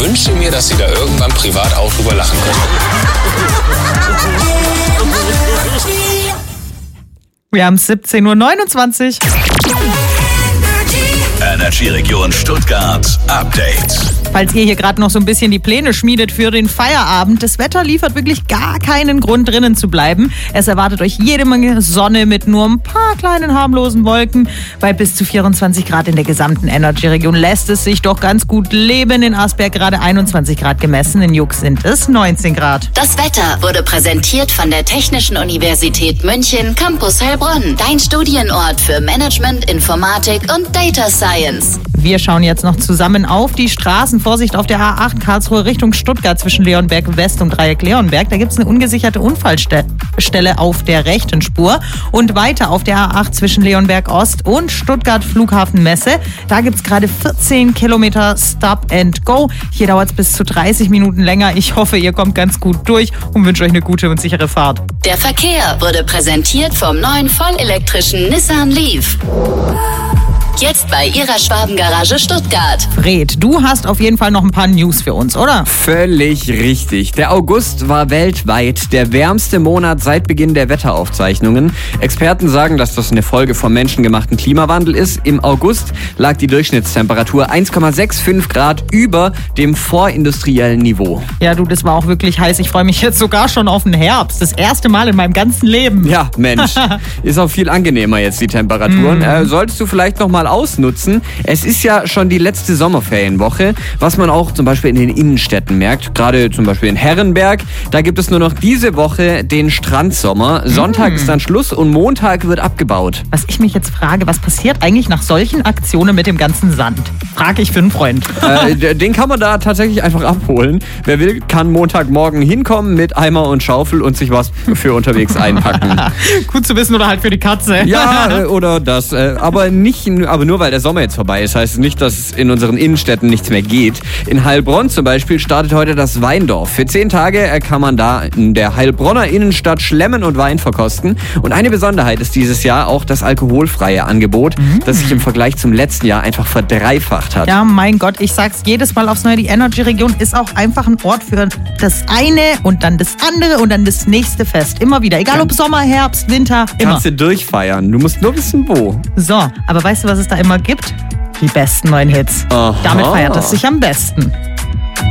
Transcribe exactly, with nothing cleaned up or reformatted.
wünsche mir, dass Sie da irgendwann privat auch drüber lachen können. Wir haben siebzehn Uhr neunundzwanzig. Energy Region Stuttgart Update. Falls ihr hier gerade noch so ein bisschen die Pläne schmiedet für den Feierabend, das Wetter liefert wirklich gar keinen Grund, drinnen zu bleiben. Es erwartet euch jede Menge Sonne mit nur ein paar kleinen harmlosen Wolken. Bei bis zu vierundzwanzig Grad in der gesamten Energy-Region lässt es sich doch ganz gut leben. In Asberg gerade einundzwanzig Grad gemessen, in Juck sind es neunzehn Grad. Das Wetter wurde präsentiert von der Technischen Universität München, Campus Heilbronn. Dein Studienort für Management, Informatik und Data Science. Wir schauen jetzt noch zusammen auf die Straßen. Vorsicht auf der A acht Karlsruhe Richtung Stuttgart zwischen Leonberg West und Dreieck Leonberg. Da gibt es eine ungesicherte Unfallstelle auf der rechten Spur. Und weiter auf der A acht zwischen Leonberg Ost und Stuttgart Flughafen Messe. Da gibt es gerade vierzehn Kilometer Stop and Go. Hier dauert es bis zu dreißig Minuten länger. Ich hoffe, ihr kommt ganz gut durch und wünsche euch eine gute und sichere Fahrt. Der Verkehr wurde präsentiert vom neuen vollelektrischen Nissan Leaf. Jetzt bei Ihrer Schwabengarage Stuttgart. Fred, du hast auf jeden Fall noch ein paar News für uns, oder? Völlig richtig. Der August war weltweit der wärmste Monat seit Beginn der Wetteraufzeichnungen. Experten sagen, dass das eine Folge vom menschengemachten Klimawandel ist. Im August lag die Durchschnittstemperatur eins Komma fünfundsechzig Grad über dem vorindustriellen Niveau. Ja, du, das war auch wirklich heiß. Ich freue mich jetzt sogar schon auf den Herbst. Das erste Mal in meinem ganzen Leben. Ja, Mensch. Ist auch viel angenehmer jetzt, die Temperaturen. Mhm. Äh, solltest du vielleicht noch mal ausnutzen. Es ist ja schon die letzte Sommerferienwoche, was man auch zum Beispiel in den Innenstädten merkt. Gerade zum Beispiel in Herrenberg. Da gibt es nur noch diese Woche den Strandsommer. Sonntag mm. ist dann Schluss und Montag wird abgebaut. Was ich mich jetzt frage, was passiert eigentlich nach solchen Aktionen mit dem ganzen Sand? Frage ich für einen Freund. Äh, den kann man da tatsächlich einfach abholen. Wer will, kann Montagmorgen hinkommen mit Eimer und Schaufel und sich was für unterwegs einpacken. Gut zu wissen, oder halt für die Katze. Ja, oder das. Aber nicht, aber nur weil der Sommer jetzt vorbei ist, heißt es nicht, dass in unseren Innenstädten nichts mehr geht. In Heilbronn zum Beispiel startet heute das Weindorf. Für zehn Tage kann man da in der Heilbronner Innenstadt schlemmen und Wein verkosten. Und eine Besonderheit ist dieses Jahr auch das alkoholfreie Angebot, mhm. das sich im Vergleich zum letzten Jahr einfach verdreifacht hat. Ja, mein Gott, ich sag's jedes Mal aufs Neue, die Energy-Region ist auch einfach ein Ort für das eine und dann das andere und dann das nächste Fest. Immer wieder. Egal ob Sommer, Herbst, Winter, immer. Kannst du durchfeiern. Du musst nur wissen, wo. So, aber weißt du, was es da immer gibt? Die besten neuen Hits. Aha. Damit feiert es sich am besten.